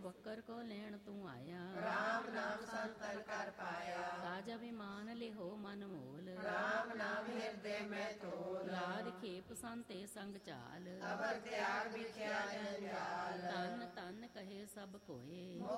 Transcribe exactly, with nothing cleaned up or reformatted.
बकर को लेण तू आया, राम नाम संतन कर पाया। काज अभिमान लिहो मन मोल, राम नाम हृदय में तोल। लाद खेप संते संग चाल, अवर त्याग बिख्या जंजाल। तन तन कहे सब कोए,